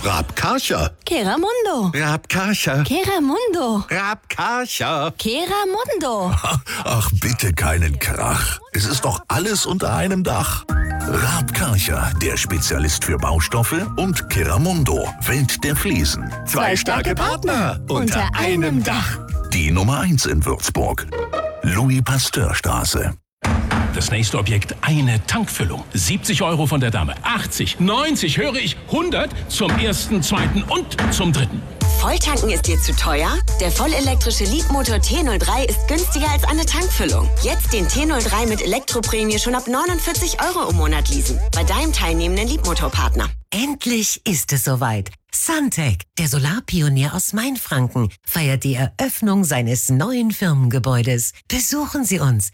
Raab-Karcher. Keramundo. Raab-Karcher. Keramundo. Raab-Karcher. Keramundo. Ach, bitte keinen Krach. Es ist doch alles unter einem Dach. Raab-Karcher, der Spezialist für Baustoffe, und Keramundo, Welt der Fliesen. Zwei starke Partner unter einem Dach. Die Nummer 1 in Würzburg. Louis-Pasteur-Straße. Das nächste Objekt, eine Tankfüllung. 70 € von der Dame. 80, 90, höre ich, 100 zum ersten, zweiten und zum dritten. Volltanken ist dir zu teuer? Der vollelektrische Leapmotor T03 ist günstiger als eine Tankfüllung. Jetzt den T03 mit Elektroprämie schon ab 49 € im Monat leasen. Bei deinem teilnehmenden Leapmotor-Partner. Endlich ist es soweit. Suntech, der Solarpionier aus Mainfranken, feiert die Eröffnung seines neuen Firmengebäudes. Besuchen Sie uns